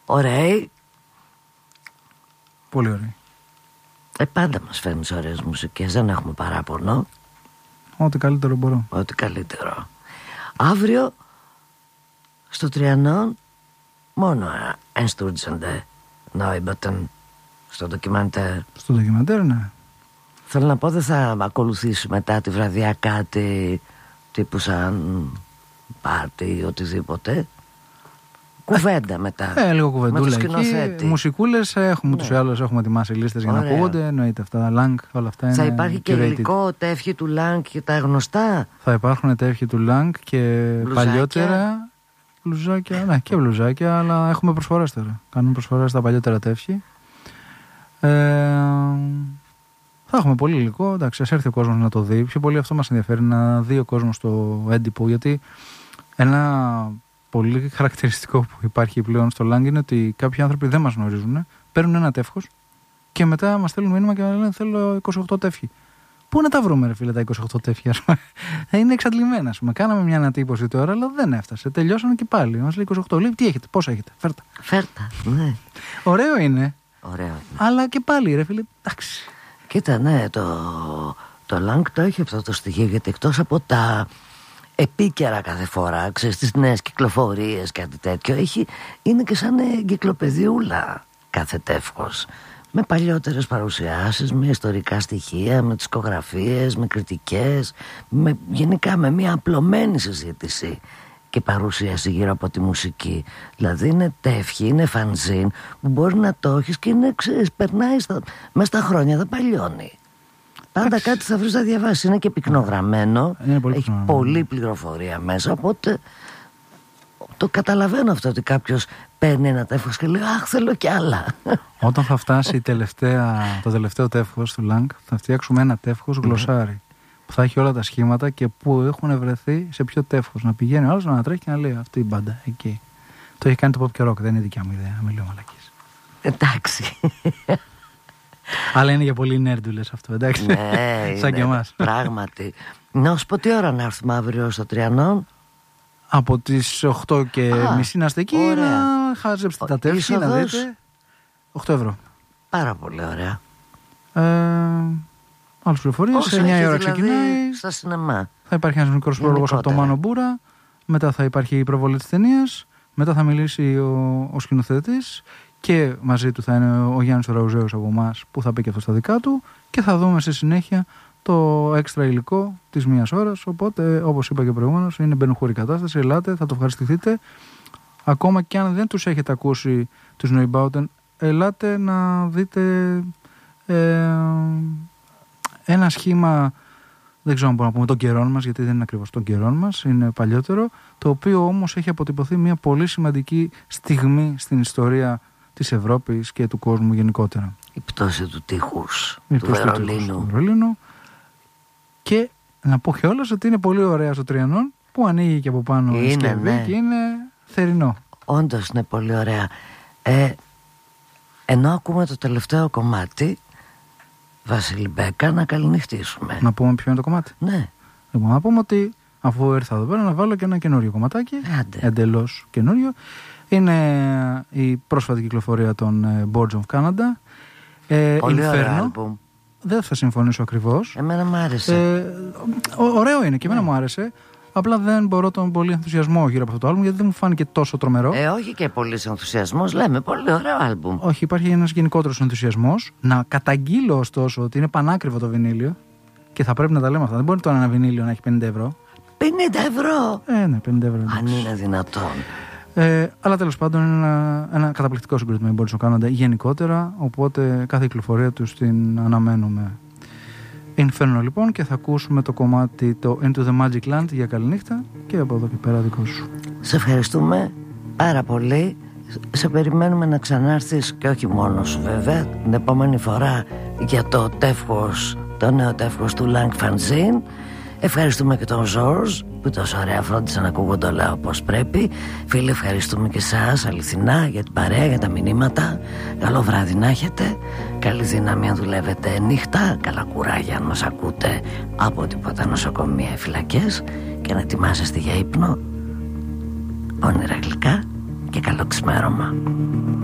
Ωραίοι. Πολύ ωραίοι. Πάντα μας φέρνεις ωραίες μουσικές, δεν έχουμε παράπονο. Ό,τι καλύτερο μπορώ. Ό,τι καλύτερο. Αύριο στο Τριανόν μόνο ενστούτζονται Νόιμπατεν στο ντοκιμαντέρ. Στο ντοκιμαντέρ, ναι. Θέλω να πω, δεν θα ακολουθήσει μετά τη βραδιά κάτι τύπου σαν πάρτι ή οτιδήποτε. Κουβέντα μετά. Λίγο κουβεντούλα εκεί. Μουσικούλες έχουμε, ούτως ή άλλως έχουμε ετοιμάσει λίστες για να ακούγονται. Εννοείται αυτά, Λάγκ, όλα αυτά είναι. Θα υπάρχει και υλικό, τεύχη του Λάγκ και τα γνωστά. Θα υπάρχουν τεύχη του Λάγκ και μπλουζάκια. Παλιότερα. Μπλουζάκια, ναι, και μπλουζάκια, αλλά έχουμε προσφορές τώρα. Κάνουμε προσφορές στα παλιότερα τεύχη. Θα έχουμε πολύ υλικό. Εντάξει, ας έρθει ο κόσμος να το δει. Πιο πολύ αυτό μας ενδιαφέρει, να δει ο κόσμος το έντυπο. Γιατί ένα πολύ χαρακτηριστικό που υπάρχει πλέον στο Λάγκ είναι ότι κάποιοι άνθρωποι δεν μας γνωρίζουν, παίρνουν ένα τεύχος και μετά μας στέλνουν μήνυμα και μας λένε θέλω 28 τεύχη. Πού να τα βρούμε, ρε φίλε, τα 28 τεύχη, ας πούμε. Είναι εξαντλημένα, ας πούμε. Κάναμε μια ανατύπωση τώρα, αλλά δεν έφτασε. Τελειώσαμε και πάλι. Μας λέει 28. Λέει, τι έχετε, πόσα έχετε, φέρτα. Φέρτα, ναι. Ωραίο είναι. Ωραίο είναι. Αλλά και πάλι, ρε φίλε, εντάξει. Κοίτα, ναι, το Λάγκ το έχει αυτό το στοιχείο, γιατί εκτός από τα επίκαιρα κάθε φορά, ξέρεις, τις νέες κυκλοφορίες, κάτι τέτοιο, είναι και σαν εγκυκλοπαιδιούλα κάθε τεύχος. Με παλιότερες παρουσιάσεις, με ιστορικά στοιχεία, με δισκογραφίες, με κριτικές, γενικά με μια απλωμένη συζήτηση και παρουσίαση γύρω από τη μουσική. Δηλαδή είναι τεύχη, είναι φανζίν που μπορεί να το έχεις και είναι, ξέρεις, περνάει μέσα στα χρόνια, δεν παλιώνει. Πάντα κάτι θα βρεις να διαβάσεις. Είναι και πυκνογραμμένο, έχει πολλή πληροφορία μέσα, οπότε το καταλαβαίνω αυτό ότι κάποιος παίρνει ένα τεύχος και λέει αχ, θέλω κι άλλα. Όταν θα φτάσει το τελευταίο τεύχος του Λάγκ, θα φτιάξουμε ένα τεύχος γλωσσάρι που θα έχει όλα τα σχήματα και που έχουν βρεθεί σε ποιο τεύχος. Να πηγαίνει ο άλλος να τρέχει και να λέει αυτή η μπάντα εκεί. Το έχει κάνει το Pop και Rock, δεν είναι δικιά μου ιδέα, με λέω μαλακής. Εντάξει. Αλλά είναι για πολύ νέρντουλες αυτό, εντάξει. Ναι, σαν και εμάς. Πράγματι. Να σου πω τι ώρα να έρθουμε αύριο στο Τριανόν. Από τις 8 και μισή να είστε εκεί, να χάζεψετε τα τεύχη, να δείτε. 8 ευρώ. Πάρα πολύ ωραία. Άλλες πληροφορίες, σε 9 η ώρα δηλαδή ξεκινάει. Στα σινεμά. Θα υπάρχει ένας μικρός πρόλογος από το Μάνο Μπούρα. Μετά θα υπάρχει η προβολή της ταινίας. Μετά θα μιλήσει ο σκηνοθέτης. Και μαζί του θα είναι ο Γιάννης Ραουζέος από εμάς, που θα πει και αυτό στα δικά του. Και θα δούμε στη συνέχεια το έξτρα υλικό της μίας ώρας. Οπότε, όπως είπα και προηγούμενος, είναι μπαινοχώρη κατάσταση. Ελάτε, θα το ευχαριστηθείτε. Ακόμα και αν δεν τους έχετε ακούσει τους Neubauten, ελάτε να δείτε ένα σχήμα, δεν ξέρω αν μπορούμε να πούμε των καιρών μας, γιατί δεν είναι ακριβώς των καιρών μας, είναι παλιότερο, το οποίο όμως έχει αποτυπωθεί μια πολύ σημαντική στιγμή στην ιστορία της Ευρώπης και του κόσμου γενικότερα. Η πτώση του τείχους του Βερολίνου. Και να πω κιόλας ότι είναι πολύ ωραία στο Τριανόν, που ανοίγει και από πάνω η συσκευή, ναι. Και είναι θερινό. Όντως είναι πολύ ωραία. Ενώ ακούμε το τελευταίο κομμάτι, Βασίλη Μπέκα, να καληνυχτήσουμε. Να πούμε ποιο είναι το κομμάτι. Ναι. Λοιπόν, να πούμε ότι αφού ήρθα εδώ πέρα να βάλω και ένα καινούριο κομματάκι. Εντελώς καινούριο. Είναι η πρόσφατη κυκλοφορία των Boards of Canada. Πολύ ωραίο άλμπουμ. Δεν θα συμφωνήσω ακριβώς. Εμένα μου άρεσε. Ωραίο είναι και εμένα μου άρεσε. Απλά δεν μπορώ τον πολύ ενθουσιασμό γύρω από αυτό το άλμπουμ, γιατί δεν μου φάνηκε τόσο τρομερό. Όχι και πολύ ενθουσιασμός, λέμε. Πολύ ωραίο άλμπουμ. Όχι, υπάρχει ένας γενικότερος ενθουσιασμός. Να καταγγείλω ωστόσο ότι είναι πανάκριβο το βινίλιο. Και θα πρέπει να τα λέμε αυτά. Δεν μπορεί τώρα ένα βινίλιο να έχει 50 ευρώ. 50 ευρώ! Ναι, 50 ευρώ. Αν είναι δυνατόν. Αλλά τέλος πάντων είναι ένα καταπληκτικό συγκρότημα, μπορείς να κάνετε γενικότερα. Οπότε κάθε κυκλοφορία τους την αναμένουμε. Inferno λοιπόν, και θα ακούσουμε το κομμάτι το Into the Magic Land για καληνύχτα, και από εδώ και πέρα δικό σου. Σε ευχαριστούμε πάρα πολύ. Σε περιμένουμε να ξανάρθεις, και όχι μόνος σου βέβαια, την επόμενη φορά για το τεύχος, το νέο τεύχος του Lang Fanzine. Ευχαριστούμε και τον Ζορζ που τόσο ωραία φρόντισε να ακούγω το λέω όπως πρέπει. Φίλοι, ευχαριστούμε και εσάς αληθινά για την παρέα, για τα μηνύματα. Καλό βράδυ να έχετε. Καλή δύναμη αν δουλεύετε νύχτα. Καλά κουράγια αν μας ακούτε από τίποτα νοσοκομεία ή φυλακές. Και να ετοιμάσαστε για ύπνο. Όνειρα γλυκά και καλό ξημέρωμα.